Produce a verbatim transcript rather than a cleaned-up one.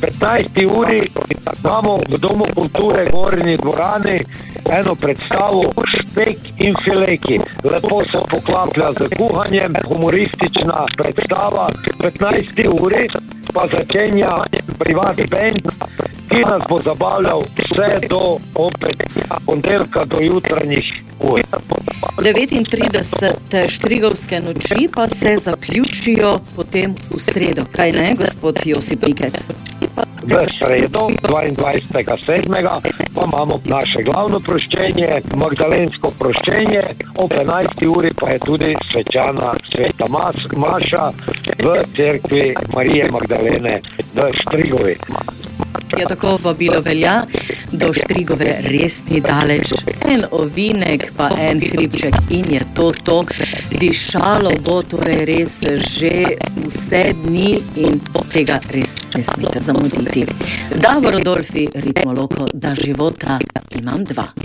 petnajsti uri imamo v Domu kulture Gornji dvorani eno predstavo Špek in fileki. Lepo se poklaplja z kuhanjem, humoristična predstava. petnajsti uri pa začenja privat band, ki nas bo zabavljal vse do opet ponedeljka do jutranjih ur. devetintridesete Štrigovske noči pa se zaključijo potem v sredo. Kaj ne, gospod Josip Mikec? V sredo, dvaindvajsetega sedmega pa imamo naše glavno proščenje, magdalensko proščenje, ob enajsti uri pa je tudi svečana sveta mas, maša v cerkvi Marije Magdalene v Štrigovi. Ja, tako vabilo velja, do Štrigove res ni daleč. En ovinek pa en hribček in je to to. Dišalo bo torej res že vse dni in tega res ne smete zamuditi. Davor Rodolfi, ritmoloko, da života imam dva.